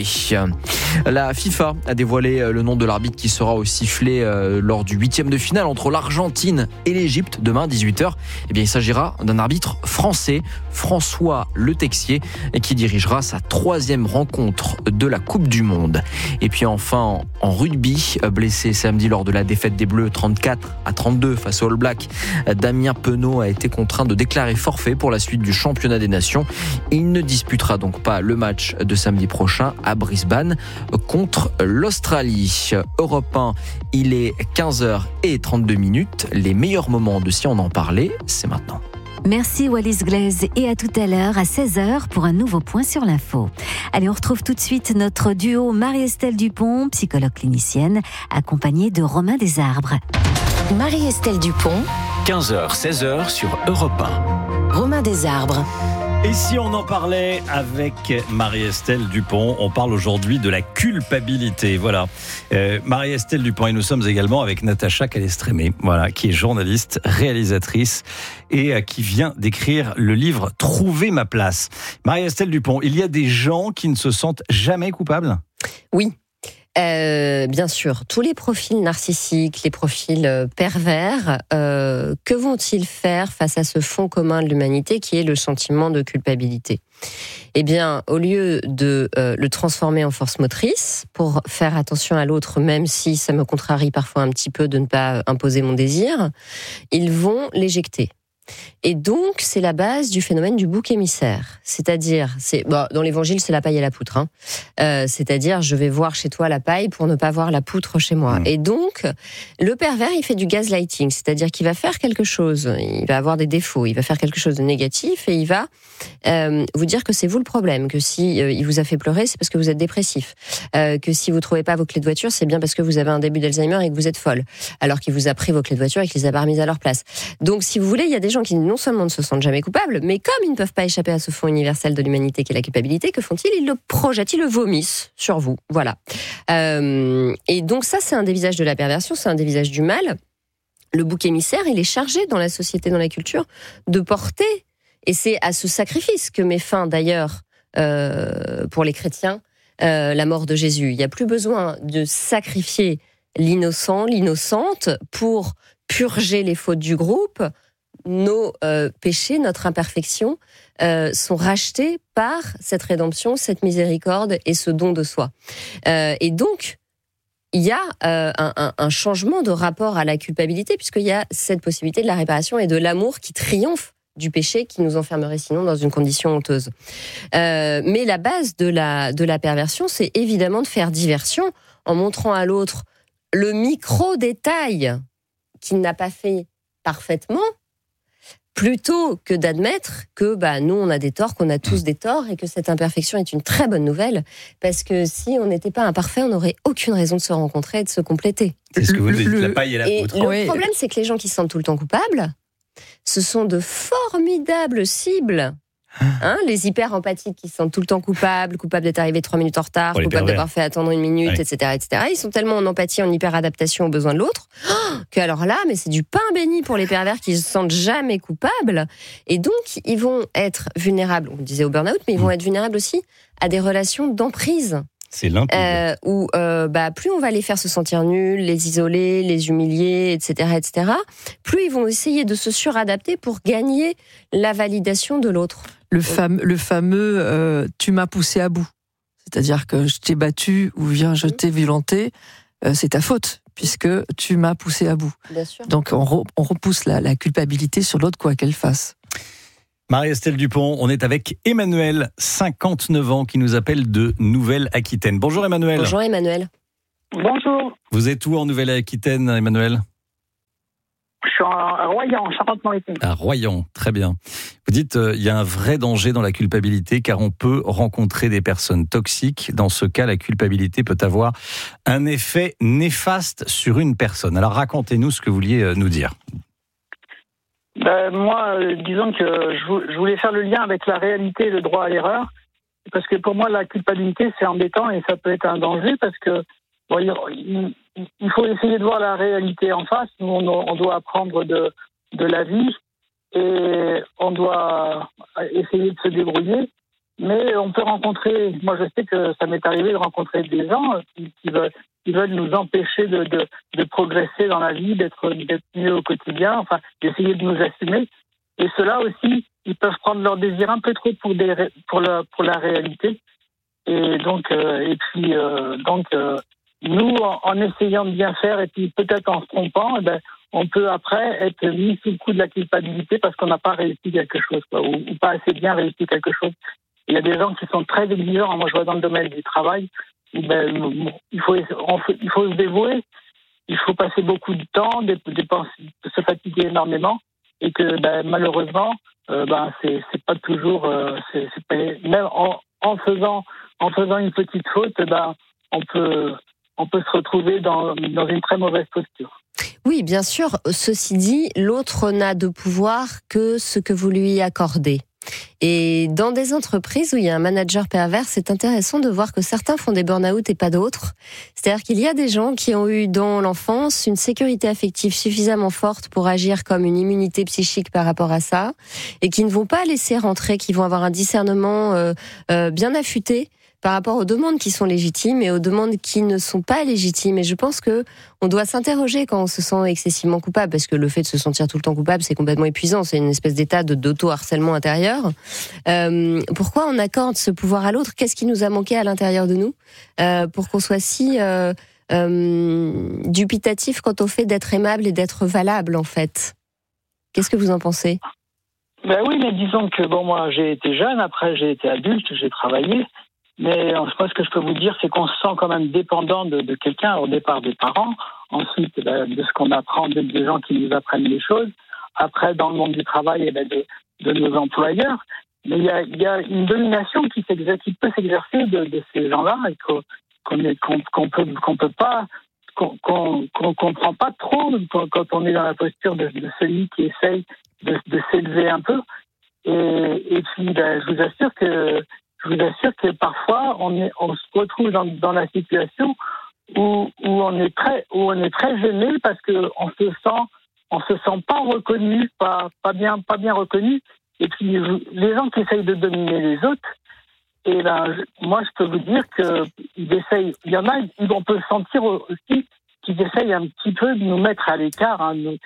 Speaker 21: La FIFA a dévoilé le nom de l'arbitre qui sera au sifflet lors du huitième de finale entre l'Argentine et l'Égypte demain dix-huit heures. Eh bien, il s'agira d'un arbitre français, François Le Texier, qui dirigera sa troisième rencontre de la Coupe du Monde. Et puis enfin, en rugby, blessé samedi lors de la défaite des Bleus trente-quatre à trente-deux face aux All Blacks, Damien Penaud a été contraint de déclarer forfait pour la suite du championnat des nations. Il ne disputera donc pas le match de samedi prochain à Brisbane contre l'Australie. Europe un, il est quinze heures trente-deux minutes. Les meilleurs moments de Si on en parlait, c'est maintenant.
Speaker 20: Merci Wallis Glaise et à tout à l'heure à seize heures pour un nouveau point sur l'info. Allez, on retrouve tout de suite notre duo Marie-Estelle Dupont, psychologue clinicienne, accompagnée de Romain Desarbres.
Speaker 7: Marie-Estelle Dupont,
Speaker 6: quinze heures seize heures sur Europe un.
Speaker 7: Romain Desarbres.
Speaker 4: Et si on en parlait avec Marie-Estelle Dupont, on parle aujourd'hui de la culpabilité. Voilà, euh, Marie-Estelle Dupont et nous sommes également avec Natacha Calestrémé, voilà, qui est journaliste, réalisatrice et euh, qui vient d'écrire le livre Trouver ma place. Marie-Estelle Dupont, il y a des gens qui ne se sentent jamais coupables ?
Speaker 1: Oui. Euh, bien sûr, tous les profils narcissiques, les profils euh, pervers, euh, que vont-ils faire face à ce fond commun de l'humanité qui est le sentiment de culpabilité ? Eh bien, au lieu de euh, le transformer en force motrice, pour faire attention à l'autre, même si ça me contrarie parfois un petit peu de ne pas imposer mon désir, ils vont l'éjecter. Et donc, c'est la base du phénomène du bouc émissaire. C'est-à-dire, c'est, bon, dans l'évangile, c'est la paille et la poutre. Hein. Euh, c'est-à-dire, je vais voir chez toi la paille pour ne pas voir la poutre chez moi. Mmh. Et donc, le pervers, il fait du gaslighting. C'est-à-dire qu'il va faire quelque chose, il va avoir des défauts, il va faire quelque chose de négatif et il va euh, vous dire que c'est vous le problème, que si euh, il vous a fait pleurer, c'est parce que vous êtes dépressif. Euh, que si vous trouvez pas vos clés de voiture, c'est bien parce que vous avez un début d'Alzheimer et que vous êtes folle. Alors qu'il vous a pris vos clés de voiture et qu'il les a pas remises à leur place. Donc, si vous voulez, il y a des gens qui non seulement ne se sentent jamais coupables, mais comme ils ne peuvent pas échapper à ce fond universel de l'humanité qu'est la culpabilité, que font-ils ? Ils le projettent, ils le vomissent sur vous. Voilà. Euh, et donc ça, c'est un des visages de la perversion, c'est un des visages du mal. Le bouc émissaire, il est chargé dans la société, dans la culture, de porter, et c'est à ce sacrifice que met fin d'ailleurs, euh, pour les chrétiens, euh, la mort de Jésus. Il n'y a plus besoin de sacrifier l'innocent, l'innocente, pour purger les fautes du groupe. Nos euh, péchés, notre imperfection euh, sont rachetés par cette rédemption, cette miséricorde et ce don de soi. Euh, et donc, il y a euh, un, un, un changement de rapport à la culpabilité, puisqu'il y a cette possibilité de la réparation et de l'amour qui triomphe du péché qui nous enfermerait sinon dans une condition honteuse. Euh, mais la base de la, de la perversion, c'est évidemment de faire diversion en montrant à l'autre le micro-détail qu'il n'a pas fait parfaitement, plutôt que d'admettre que bah, nous, on a des torts, qu'on a tous des torts, et que cette imperfection est une très bonne nouvelle, parce que si on n'était pas imparfait, on n'aurait aucune raison de se rencontrer et de se compléter.
Speaker 4: C'est ce que vous dites, la paille et la
Speaker 1: et
Speaker 4: poutre.
Speaker 1: Le
Speaker 4: oui.
Speaker 1: problème, c'est que les gens qui se sentent tout le temps coupables, ce sont de formidables cibles. Hein, les hyper empathiques qui se sentent tout le temps coupables, coupables d'être arrivés trois minutes en retard,
Speaker 4: Pour les
Speaker 1: coupables
Speaker 4: pervers.
Speaker 1: d'avoir fait attendre une minute,
Speaker 4: Ouais.
Speaker 1: et cetera, et cetera. Ils sont tellement en empathie, en hyper adaptation aux besoins de l'autre, oh, que alors là, mais c'est du pain béni pour les pervers qui se sentent jamais coupables. Et donc, ils vont être vulnérables. On disait au burn-out, mais ils vont être vulnérables aussi à des relations d'emprise.
Speaker 4: C'est limpide.
Speaker 1: Euh, où euh, bah, plus on va les faire se sentir nuls, les isoler, les humilier, et cetera, et cetera, plus ils vont essayer de se suradapter pour gagner la validation de l'autre.
Speaker 2: Le, fam- le fameux euh, « tu m'as poussé à bout ». C'est-à-dire que je t'ai battu ou bien je t'ai violenté, euh, c'est ta faute, puisque tu m'as poussé à bout.
Speaker 1: Bien sûr.
Speaker 2: Donc on, re- on repousse la, la culpabilité sur l'autre, quoi qu'elle fasse.
Speaker 4: Marie-Estelle Dupont, on est avec Emmanuel, cinquante-neuf ans, qui nous appelle de Nouvelle-Aquitaine. Bonjour Emmanuel.
Speaker 1: Bonjour Emmanuel.
Speaker 3: Bonjour.
Speaker 4: Vous êtes où en Nouvelle-Aquitaine, Emmanuel ?
Speaker 3: Je suis à Royan, en Charente-Maritime.
Speaker 4: À Royan, très bien. Vous dites qu'il euh, y a un vrai danger dans la culpabilité car on peut rencontrer des personnes toxiques. Dans ce cas, la culpabilité peut avoir un effet néfaste sur une personne. Alors racontez-nous ce que vous vouliez euh, nous dire.
Speaker 3: Ben, moi, euh, disons que je, je voulais faire le lien avec la réalité et le droit à l'erreur. Parce que pour moi, la culpabilité, c'est embêtant et ça peut être un danger parce que bon, il, il faut essayer de voir la réalité en face. Nous, on, on doit apprendre de, de la vie et on doit essayer de se débrouiller. Mais on peut rencontrer, moi je sais que ça m'est arrivé de rencontrer des gens qui, qui, veulent, qui veulent nous empêcher de, de, de progresser dans la vie, d'être, d'être mieux au quotidien, enfin d'essayer de nous assumer. Et ceux-là aussi, ils peuvent prendre leur désir un peu trop pour, des, pour, la, pour la réalité. Et donc, euh, et puis, euh, donc euh, nous, en, en essayant de bien faire et puis peut-être en se trompant, eh ben, on peut après être mis sous le coup de la culpabilité parce qu'on n'a pas réussi quelque chose, quoi, ou, ou pas assez bien réussi quelque chose. Il y a des gens qui sont très exigeants. Moi, je vois dans le domaine du travail, ben, il faut, on, il faut se dévouer, il faut passer beaucoup de temps, dépenser, se fatiguer énormément, et que ben, malheureusement, euh, ben, c'est, c'est pas toujours, euh, c'est, c'est pas, même en, en faisant, en faisant une petite faute, ben, on peut, on peut se retrouver dans, dans une très mauvaise posture.
Speaker 1: Oui, bien sûr. Ceci dit, l'autre n'a de pouvoir que ce que vous lui accordez. Et dans des entreprises où il y a un manager pervers, c'est intéressant de voir que certains font des burn-out et pas d'autres. C'est-à-dire qu'il y a des gens qui ont eu dans l'enfance une sécurité affective suffisamment forte pour agir comme une immunité psychique par rapport à ça, et qui ne vont pas laisser rentrer, qui vont avoir un discernement euh, euh, bien affûté par rapport aux demandes qui sont légitimes et aux demandes qui ne sont pas légitimes. Et je pense que on doit s'interroger quand on se sent excessivement coupable, parce que le fait de se sentir tout le temps coupable, c'est complètement épuisant. C'est une espèce d'état de, d'auto-harcèlement intérieur. Euh, pourquoi on accorde ce pouvoir à l'autre ? Qu'est-ce qui nous a manqué à l'intérieur de nous euh, pour qu'on soit si euh, euh, dubitatif quant au fait d'être aimable et d'être valable, en fait ? Qu'est-ce que vous en pensez ?
Speaker 3: Ben oui, mais disons que bon, moi, j'ai été jeune, après j'ai été adulte, j'ai travaillé. Mais moi, ce que je peux vous dire, c'est qu'on se sent quand même dépendant de, de quelqu'un, au départ des parents, ensuite de ce qu'on apprend, de, des gens qui nous apprennent les choses, après dans le monde du travail, de, de nos employeurs. Mais il y a, il y a une domination qui, qui peut s'exercer de, de ces gens-là et qu'on, qu'on, est, qu'on, qu'on peut, qu'on peut pas, qu'on, qu'on, qu'on comprend pas trop quand on est dans la posture de, de celui qui essaye de, de s'élever un peu. Et, et puis, ben, je vous assure que Je vous assure que parfois on, est, on se retrouve dans, dans la situation où, où on est très, où on est très gêné parce que on se sent, on se sent pas reconnu, pas, pas bien, pas bien reconnu. Et puis les gens qui essayent de dominer les autres, et ben je, moi je peux vous dire que ils essayent. Il y en a, on peut sentir aussi qu'ils essayent un petit peu de nous mettre à l'écart, hein, de,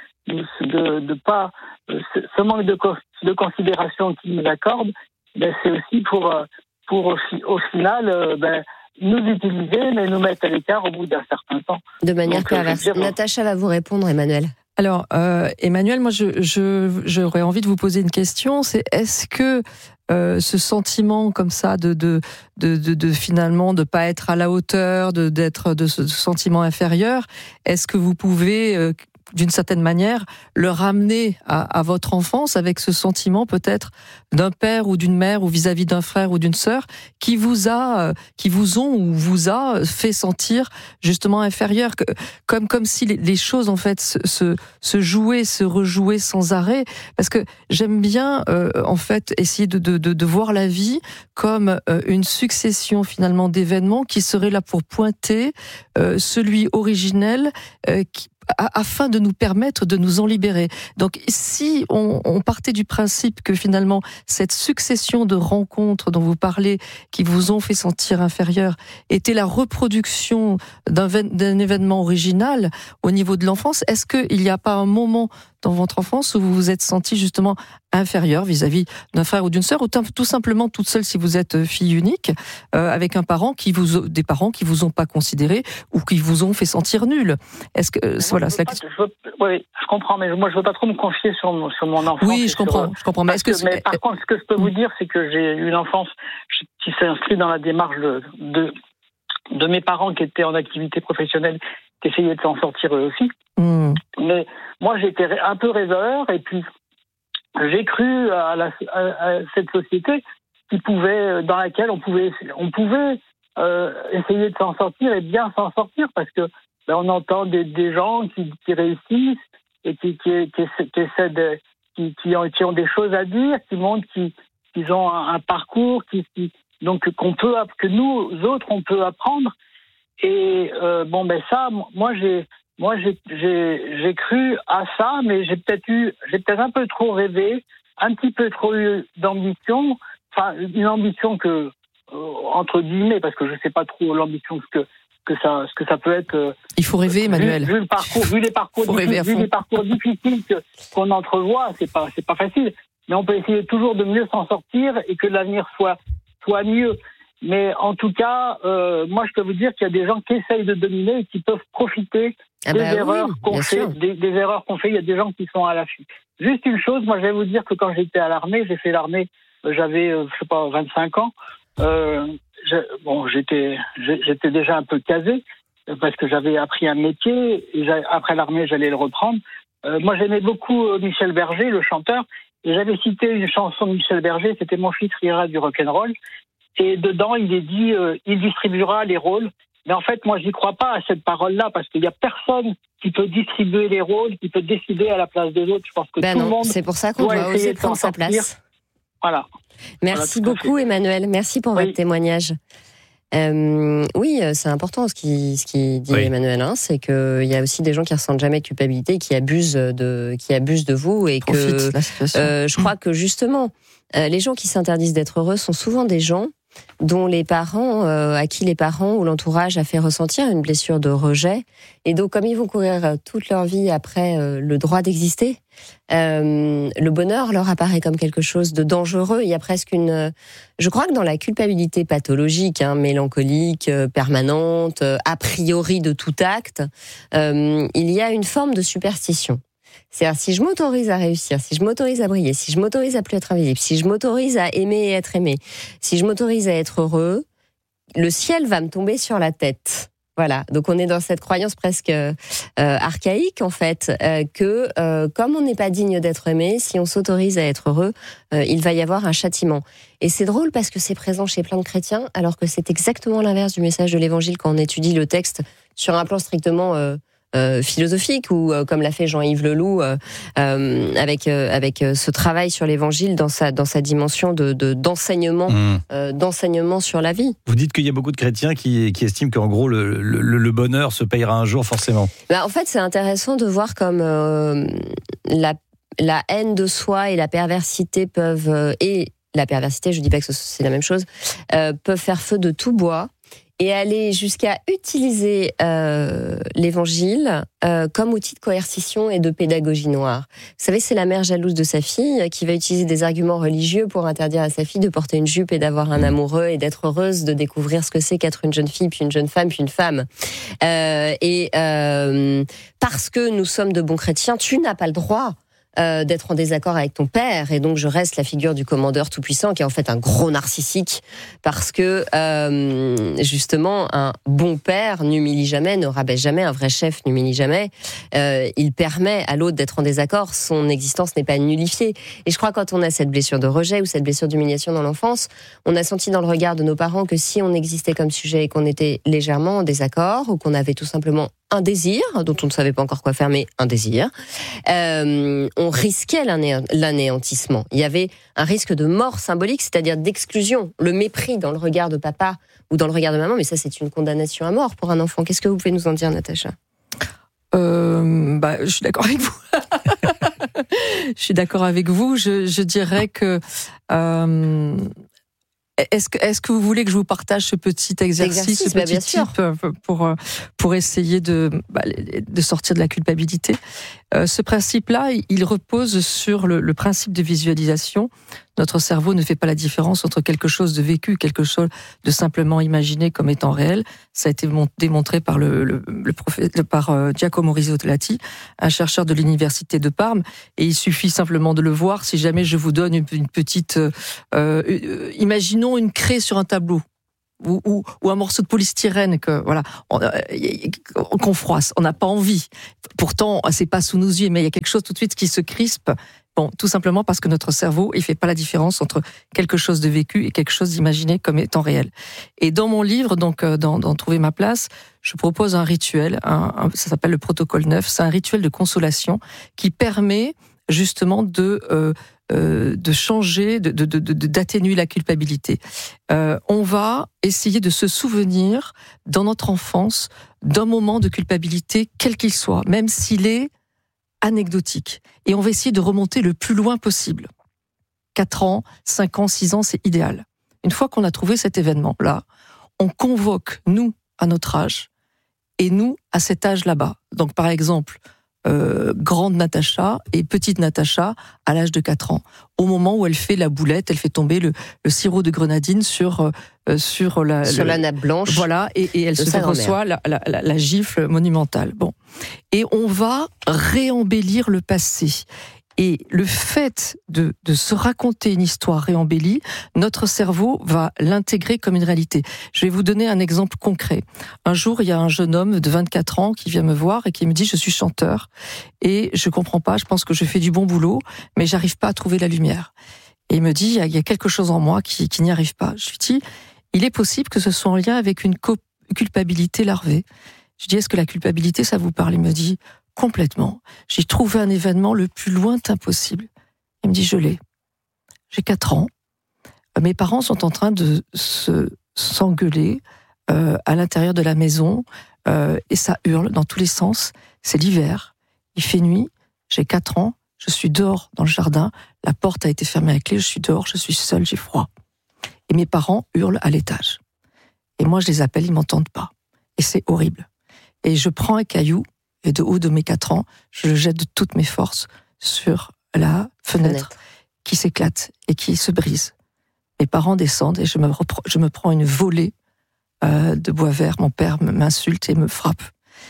Speaker 3: de, de pas ce, ce manque de, de considération qu'ils nous accordent. Ben, c'est aussi pour, pour au, au final ben, nous utiliser, mais nous mettre à l'écart au bout d'un certain temps.
Speaker 1: De manière
Speaker 3: Donc,
Speaker 1: perverse. Dire, Natacha va vous répondre, Emmanuel.
Speaker 2: Alors, euh, Emmanuel, moi, je, je, j'aurais envie de vous poser une question. C'est est-ce que euh, ce sentiment comme ça de, de, de, de, de finalement de pas être à la hauteur, de d'être de ce sentiment inférieur, est-ce que vous pouvez euh, d'une certaine manière, le ramener à, à votre enfance avec ce sentiment peut-être d'un père ou d'une mère ou vis-à-vis d'un frère ou d'une sœur qui vous a, qui vous ont ou vous a fait sentir justement inférieur, que, comme comme si les, les choses en fait se, se, se jouaient, se rejouaient sans arrêt. Parce que j'aime bien euh, en fait essayer de, de, de, de voir la vie comme euh, une succession finalement d'événements qui seraient là pour pointer euh, celui originel euh, qui afin de nous permettre de nous en libérer. Donc, si on, on partait du principe que finalement, cette succession de rencontres dont vous parlez, qui vous ont fait sentir inférieur, était la reproduction d'un, d'un événement original au niveau de l'enfance, est-ce qu'il n'y a pas un moment dans votre enfance où vous vous êtes senti justement inférieur vis-à-vis d'un frère ou d'une sœur, ou tout simplement toute seule si vous êtes fille unique, euh, avec un parent qui vous, des parents qui vous ont pas considéré ou qui vous ont fait sentir nul. Est-ce que euh, voilà,
Speaker 3: c'est la... je veux, oui, je comprends, mais moi je veux pas trop me confier sur mon, sur mon enfance.
Speaker 2: Oui, je comprends, sur, je comprends. Mais, est-ce que,
Speaker 3: que mais par contre, ce que je peux vous dire, c'est que j'ai eu une enfance qui s'est inscrite dans la démarche de, de de mes parents qui étaient en activité professionnelle, qui essayaient de s'en sortir eux aussi. Mmh. Mais moi, j'étais un peu rêveur, et puis j'ai cru à, la, à, à cette société qui pouvait, dans laquelle on pouvait, on pouvait euh, essayer de s'en sortir et bien s'en sortir, parce que ben, on entend des, des gens qui, qui réussissent et qui, qui, qui, qui essaient de, qui, qui, ont, qui ont des choses à dire, qui montrent qu'ils, qu'ils ont un, un parcours, qui, qui donc qu'on peut, que nous autres on peut apprendre. Et euh, bon ben ça, moi j'ai, moi j'ai, j'ai, j'ai cru à ça, mais j'ai peut-être eu, j'ai peut-être un peu trop rêvé, un petit peu trop eu d'ambition, enfin une ambition que euh, entre guillemets, parce que je sais pas trop l'ambition que que ça, ce que ça peut être. Euh,
Speaker 2: Il faut rêver, Emmanuel.
Speaker 3: Vu, vu le parcours, vu les parcours, difficiles, vu les parcours difficiles que, qu'on entrevoit, c'est pas, c'est pas facile. Mais on peut essayer toujours de mieux s'en sortir et que l'avenir soit soit mieux. Mais en tout cas, euh, moi je peux vous dire qu'il y a des gens qui essayent de dominer et qui peuvent profiter ah des bah erreurs oui, qu'on fait, des, des erreurs qu'on fait. Il y a des gens qui sont à l'affût. Juste une chose, moi je vais vous dire que quand j'étais à l'armée, j'ai fait l'armée, j'avais euh, je sais pas vingt-cinq ans. Euh, je, bon, j'étais j'étais déjà un peu casé parce que j'avais appris un métier et après l'armée j'allais le reprendre. Euh, moi j'aimais beaucoup Michel Berger, le chanteur. Et j'avais cité une chanson de Michel Berger, c'était Mon fils rira du rock'n'roll. Et dedans, il est dit, euh, il distribuera les rôles. Mais en fait, moi, j'y crois pas à cette parole-là, parce qu'il y a personne qui peut distribuer les rôles, qui peut décider à la place des autres. Je pense que
Speaker 1: ben
Speaker 3: tout
Speaker 1: non,
Speaker 3: le monde.
Speaker 1: C'est pour ça qu'on doit oser prendre sa place.
Speaker 3: Voilà.
Speaker 1: Merci
Speaker 3: voilà,
Speaker 1: beaucoup, Emmanuel. Merci pour oui. votre témoignage. Euh, oui, c'est important ce qui ce qui dit oui. Emmanuel, hein, c'est que il y a aussi des gens qui ressentent jamais de culpabilité, qui abusent de qui abusent de vous et que euh, je crois que justement euh, les gens qui s'interdisent d'être heureux sont souvent des gens dont les parents, euh, à qui les parents ou l'entourage a fait ressentir une blessure de rejet, et donc comme ils vont courir toute leur vie après euh, le droit d'exister, euh, le bonheur leur apparaît comme quelque chose de dangereux. Il y a presque une, je crois que dans la culpabilité pathologique, hein, mélancolique, euh, permanente, euh, a priori de tout acte, euh, il y a une forme de superstition. C'est-à-dire, si je m'autorise à réussir, si je m'autorise à briller, si je m'autorise à plus être invisible, si je m'autorise à aimer et être aimé, si je m'autorise à être heureux, le ciel va me tomber sur la tête. Voilà. Donc, on est dans cette croyance presque euh, archaïque, en fait, euh, que euh, comme on n'est pas digne d'être aimé, si on s'autorise à être heureux, euh, il va y avoir un châtiment. Et c'est drôle parce que c'est présent chez plein de chrétiens, alors que c'est exactement l'inverse du message de l'Évangile quand on étudie le texte sur un plan strictement euh, Euh, philosophique, ou euh, comme l'a fait Jean-Yves Leloup euh, euh, avec euh, avec euh, ce travail sur l'Évangile dans sa dans sa dimension de, de d'enseignement mmh. euh, d'enseignement sur la vie.
Speaker 4: Vous dites qu'il y a beaucoup de chrétiens qui qui estiment qu'en gros le le, le bonheur se payera un jour forcément.
Speaker 1: Bah, en fait, c'est intéressant de voir comme euh, la la haine de soi et la perversité peuvent euh, et la perversité, je dis pas que c'est la même chose, euh, peuvent faire feu de tout bois. Et aller jusqu'à utiliser euh, l'Évangile euh, comme outil de coercition et de pédagogie noire. Vous savez, c'est la mère jalouse de sa fille qui va utiliser des arguments religieux pour interdire à sa fille de porter une jupe et d'avoir un amoureux et d'être heureuse de découvrir ce que c'est qu'être une jeune fille, puis une jeune femme, puis une femme. Euh, et euh, parce que nous sommes de bons chrétiens, tu n'as pas le droit Euh, d'être en désaccord avec ton père, et donc je reste la figure du commandeur tout-puissant qui est en fait un gros narcissique, parce que euh, justement un bon père n'humilie jamais, ne rabaisse jamais, un vrai chef n'humilie jamais, euh, il permet à l'autre d'être en désaccord, son existence n'est pas nullifiée. Et je crois que quand on a cette blessure de rejet ou cette blessure d'humiliation dans l'enfance, on a senti dans le regard de nos parents que si on existait comme sujet et qu'on était légèrement en désaccord, ou qu'on avait tout simplement un désir, dont on ne savait pas encore quoi faire, mais un désir, euh, on risquait l'ané- l'anéantissement. Il y avait un risque de mort symbolique, c'est-à-dire d'exclusion, le mépris dans le regard de papa ou dans le regard de maman, mais ça c'est une condamnation à mort pour un enfant. Qu'est-ce que vous pouvez nous en dire, Natacha ?
Speaker 2: euh, bah, je suis d'accord avec vous. Je suis d'accord avec vous. Je, je dirais que euh, est-ce que est-ce que vous voulez que je vous partage ce petit exercice,
Speaker 1: exercice
Speaker 2: ce
Speaker 1: bah,
Speaker 2: petit
Speaker 1: bien
Speaker 2: type
Speaker 1: sûr.
Speaker 2: pour pour essayer de bah, de sortir de la culpabilité. Euh, ce principe-là, il repose sur le, le principe de visualisation. Notre cerveau ne fait pas la différence entre quelque chose de vécu, quelque chose de simplement imaginé comme étant réel. Ça a été démontré par le, le, le prophète, par euh, Giacomo Rizzolatti, un chercheur de l'université de Parme. Et il suffit simplement de le voir. Si jamais je vous donne une, une petite, euh, euh, imaginons une craie sur un tableau. Ou, ou, ou un morceau de polystyrène que voilà on, euh, qu'on froisse, on n'a pas envie. Pourtant, c'est pas sous nos yeux, mais il y a quelque chose tout de suite qui se crispe. Bon, tout simplement parce que notre cerveau, il fait pas la différence entre quelque chose de vécu et quelque chose d'imaginé comme étant réel. Et dans mon livre, donc dans, dans Trouver ma place, je propose un rituel. Un, un, ça s'appelle le protocole neuf. C'est un rituel de consolation qui permet justement de euh, Euh, de changer, de, de, de, de, d'atténuer la culpabilité. Euh, on va essayer de se souvenir, dans notre enfance, d'un moment de culpabilité, quel qu'il soit, même s'il est anecdotique. Et on va essayer de remonter le plus loin possible. quatre ans, cinq ans, six ans, c'est idéal. Une fois qu'on a trouvé cet événement-là, on convoque, nous, à notre âge, et nous, à cet âge là-bas. Donc, par exemple, Euh, grande Natacha et petite Natacha à l'âge de quatre ans, au moment où elle fait la boulette, elle fait tomber le, le sirop de grenadine sur euh, sur la
Speaker 1: sur
Speaker 2: le,
Speaker 1: la nappe blanche,
Speaker 2: voilà, et, et elle se reçoit la, la, la, la gifle monumentale. Bon, et on va réembellir le passé. Et le fait de, de se raconter une histoire réembellie, notre cerveau va l'intégrer comme une réalité. Je vais vous donner un exemple concret. Un jour, il y a un jeune homme de vingt-quatre ans qui vient me voir et qui me dit « Je suis chanteur et je comprends pas, je pense que je fais du bon boulot, mais j'arrive pas à trouver la lumière. » Et il me dit « Il y a quelque chose en moi qui, qui n'y arrive pas. » Je lui dis « Il est possible que ce soit en lien avec une culpabilité larvée. » Je dis « Est-ce que la culpabilité, ça vous parle ?» Il me dit « Complètement. J'ai trouvé un événement le plus lointain possible. » Il me dit, je l'ai. J'ai quatre ans. Mes parents sont en train de se, s'engueuler euh, à l'intérieur de la maison euh, et ça hurle dans tous les sens. C'est l'hiver. Il fait nuit. J'ai quatre ans. Je suis dehors dans le jardin. La porte a été fermée à clé. Je suis dehors. Je suis seule. J'ai froid. Et mes parents hurlent à l'étage. Et moi, je les appelle. Ils m'entendent pas. Et c'est horrible. Et je prends un caillou. Et de haut de mes quatre ans, je le jette de toutes mes forces sur la fenêtre, fenêtre. qui s'éclate et qui se brise. Mes parents descendent et je me, repre- je me prends une volée euh, de bois vert. Mon père m'insulte et me frappe.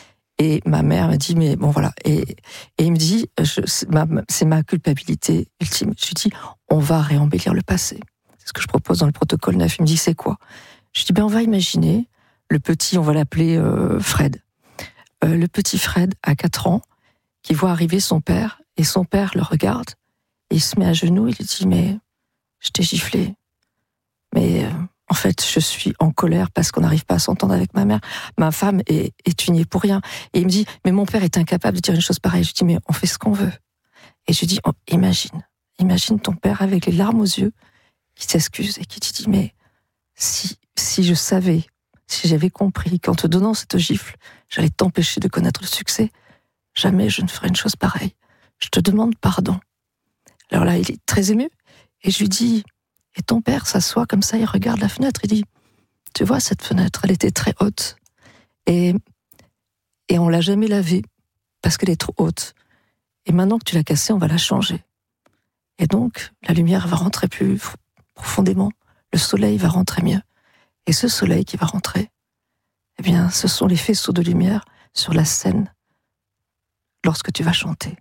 Speaker 2: Et ma mère me dit, mais bon voilà. Et, et il me dit, je, c'est, ma, c'est ma culpabilité ultime. Je lui dis, on va réembellir le passé. C'est ce que je propose dans le protocole neuf. Il me dit, c'est quoi? Je dis, ben on va imaginer, le petit, on va l'appeler euh, Fred. Euh, le petit Fred, à quatre ans, qui voit arriver son père, et son père le regarde, et il se met à genoux, il lui dit, mais je t'ai giflé. Mais euh, en fait, je suis en colère parce qu'on n'arrive pas à s'entendre avec ma mère. Ma femme est, est unie pour rien. Et il me dit, mais mon père est incapable de dire une chose pareille. Je dis, mais on fait ce qu'on veut. Et je dis, oh, imagine, imagine ton père avec les larmes aux yeux, qui s'excuse et qui te dit, mais si, si je savais, si j'avais compris qu'en te donnant cette gifle, j'allais t'empêcher de connaître le succès, jamais je ne ferais une chose pareille. Je te demande pardon. Alors là, il est très ému. Et je lui dis, et ton père s'assoit comme ça, il regarde la fenêtre, il dit, tu vois cette fenêtre, elle était très haute. Et, et on l'a jamais lavée, parce qu'elle est trop haute. Et maintenant que tu l'as cassée, on va la changer. Et donc, la lumière va rentrer plus profondément, le soleil va rentrer mieux. Et ce soleil qui va rentrer, eh bien, ce sont les faisceaux de lumière sur la scène lorsque tu vas chanter.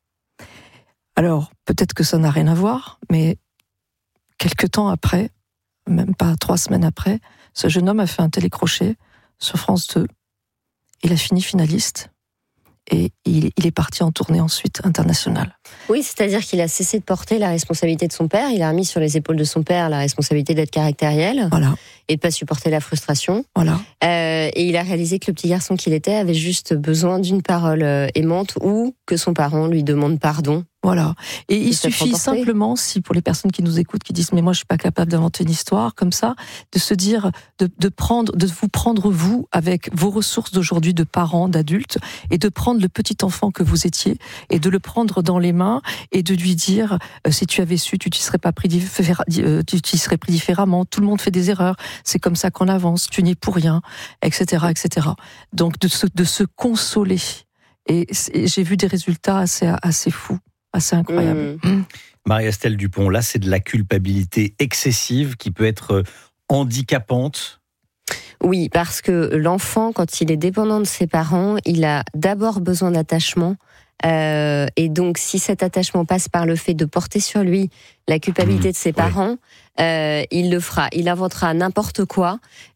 Speaker 2: Alors, peut-être que ça n'a rien à voir, mais quelque temps après, même pas trois semaines après, ce jeune homme a fait un télécrochet sur France deux. Il a fini finaliste. Et il, il est parti en tournée ensuite internationale.
Speaker 1: Oui, c'est-à-dire qu'il a cessé de porter la responsabilité de son père, il a remis sur les épaules de son père la responsabilité d'être caractériel,
Speaker 2: voilà.
Speaker 1: Et de pas supporter la frustration.
Speaker 2: Voilà.
Speaker 1: Euh, et il a réalisé que le petit garçon qu'il était avait juste besoin d'une parole aimante ou que son parent lui demande pardon
Speaker 2: Voilà. Et il suffit simplement, si pour les personnes qui nous écoutent, qui disent mais moi je suis pas capable d'inventer une histoire comme ça, de se dire, de, de prendre, de vous prendre vous avec vos ressources d'aujourd'hui de parents, d'adultes, et de prendre le petit enfant que vous étiez et de le prendre dans les mains et de lui dire euh, si tu avais su, tu t'y serais pas pris, euh, tu t'y serais pris différemment. Tout le monde fait des erreurs. C'est comme ça qu'on avance. Tu n'y es pour rien, et cetera, et cetera. Donc de se, de se consoler. Et, et j'ai vu des résultats assez, assez fous. assez incroyable.
Speaker 4: Mmh. Marie-Estelle Dupont, là, c'est de la culpabilité excessive qui peut être handicapante.
Speaker 1: Oui, parce que l'enfant, quand il est dépendant de ses parents, il a d'abord besoin d'attachement. Euh, et donc, si cet attachement passe par le fait de porter sur lui la culpabilité mmh, de ses parents, ouais. euh, il le fera. Il inventera n'importe quoi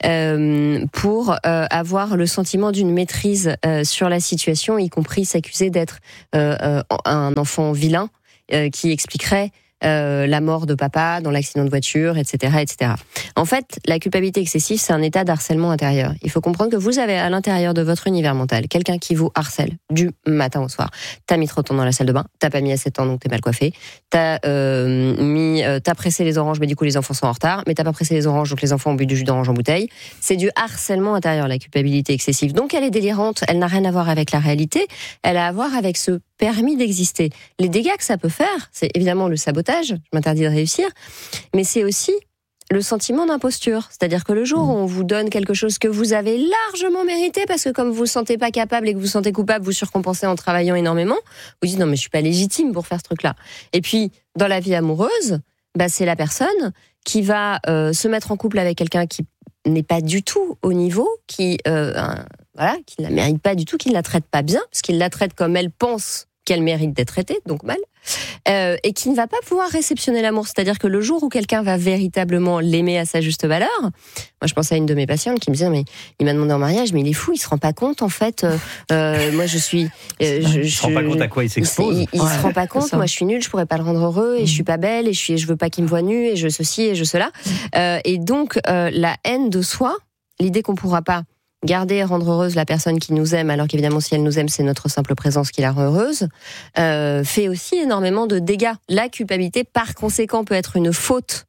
Speaker 1: euh, pour euh, avoir le sentiment d'une maîtrise euh, sur la situation, y compris s'accuser d'être euh, euh, un enfant vilain euh, qui expliquerait Euh, la mort de papa dans l'accident de voiture, et cetera, et cetera. En fait, la culpabilité excessive, c'est un état d'harcèlement intérieur. Il faut comprendre que vous avez à l'intérieur de votre univers mental quelqu'un qui vous harcèle du matin au soir. T'as mis trop de temps dans la salle de bain, t'as pas mis assez de temps donc t'es mal coiffé, t'as euh, mis, euh, t'as pressé les oranges mais du coup les enfants sont en retard, mais t'as pas pressé les oranges donc les enfants ont bu du jus d'orange en bouteille. C'est du harcèlement intérieur, la culpabilité excessive. Donc elle est délirante, elle n'a rien à voir avec la réalité, elle a à voir avec ce permis d'exister. Les dégâts que ça peut faire, c'est évidemment le sabotage, je m'interdis de réussir, mais c'est aussi le sentiment d'imposture. C'est-à-dire que le jour où on vous donne quelque chose que vous avez largement mérité, parce que comme vous ne vous sentez pas capable et que vous vous sentez coupable, vous surcompensez en travaillant énormément, vous dites non mais je suis pas légitime pour faire ce truc-là. Et puis, dans la vie amoureuse, bah, c'est la personne qui va euh, se mettre en couple avec quelqu'un qui n'est pas du tout au niveau, qui euh, un, voilà, qui ne la mérite pas du tout, qui ne la traite pas bien, parce qu'il la traite comme elle pense qu'elle mérite d'être traitée, donc mal, euh, et qui ne va pas pouvoir réceptionner l'amour. C'est-à-dire que le jour où quelqu'un va véritablement l'aimer à sa juste valeur, moi je pense à une de mes patientes qui me disait mais il m'a demandé en mariage, mais il est fou, il se rend pas compte en fait. Euh, euh, moi je suis, euh, je,
Speaker 4: il se rend pas compte à quoi il s'expose.
Speaker 1: Il, il, il
Speaker 4: ouais,
Speaker 1: se rend pas compte. Moi je suis nulle, je pourrais pas le rendre heureux, et mmh. je suis pas belle, et je suis, je veux pas qu'il me voie nue, et je ceci et je cela. Euh, et donc euh, la haine de soi, l'idée qu'on pourra pas garder et rendre heureuse la personne qui nous aime, alors qu'évidemment si elle nous aime c'est notre simple présence qui la rend heureuse, euh, fait aussi énormément de dégâts. La culpabilité par conséquent peut être une faute.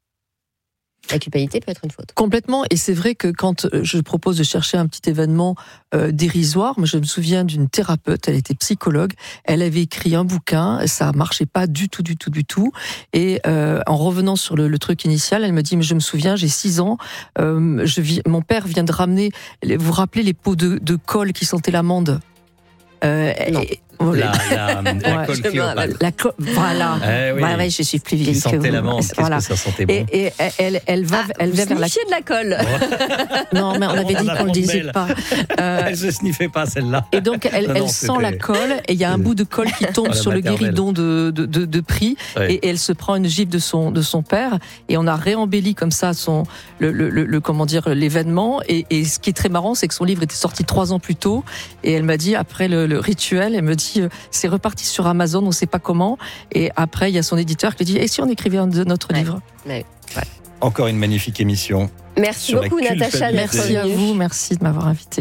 Speaker 1: La culpabilité peut être une faute.
Speaker 2: Complètement, et c'est vrai que quand je propose de chercher un petit événement euh, dérisoire, moi je me souviens d'une thérapeute, elle était psychologue, elle avait écrit un bouquin, ça marchait pas du tout, du tout, du tout, et euh, en revenant sur le, le truc initial, elle me dit, mais je me souviens, j'ai six ans, euh, je vis, mon père vient de ramener, vous vous rappelez les pots de, de colle qui sentaient l'amande euh,
Speaker 1: Non.
Speaker 2: Et,
Speaker 4: La, la, la
Speaker 2: ouais,
Speaker 4: colle Cléopâtre.
Speaker 2: La co- voilà.
Speaker 4: Eh oui.
Speaker 2: Bah ouais, je suis plus vieille
Speaker 4: qui
Speaker 2: que
Speaker 4: sentait
Speaker 2: vous.
Speaker 4: l'amande. Qu'est-ce
Speaker 2: voilà.
Speaker 4: que ça sentait bon.
Speaker 2: Et, et elle, elle va,
Speaker 1: ah,
Speaker 2: elle va vers la.
Speaker 1: de la colle.
Speaker 2: Non, mais on avait dit qu'on le disait pas.
Speaker 4: Euh... Elle se sniffait pas celle-là.
Speaker 2: Et donc elle, non, elle non, sent la colle et il y a un bout de colle qui tombe sur le guéridon de de, de, de prix ouais. et, et elle se prend une gifle de son de son père et on a réembelli comme ça son le le, le, le comment dire l'événement et, et ce qui est très marrant c'est que son livre était sorti trois ans plus tôt et elle m'a dit après le, le rituel elle me dit euh, c'est reparti sur Amazon, on ne sait pas comment. Et après, il y a son éditeur qui lui dit « Et si on écrivait un de notre
Speaker 1: ouais.
Speaker 2: livre ?»
Speaker 1: ouais. ouais.
Speaker 4: Encore une magnifique émission.
Speaker 1: Merci beaucoup, Natacha.
Speaker 2: Merci à vous, merci de m'avoir invité.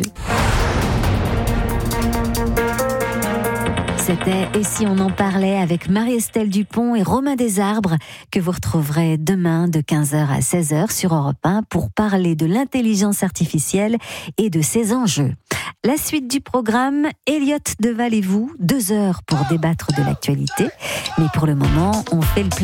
Speaker 20: C'était « Et si on en parlait » avec Marie-Estelle Dupont et Romain Desarbres, que vous retrouverez demain de quinze heures à seize heures sur Europe un pour parler de l'intelligence artificielle et de ses enjeux. La suite du programme, Elliott Deval et vous, deux heures pour débattre de l'actualité. Mais pour le moment, on fait le plein.